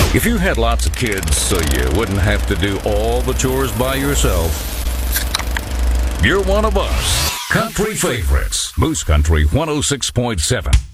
If you had lots of kids so you wouldn't have to do all the chores by yourself, you're one of us. Country Favorites, Moose Country 106.7.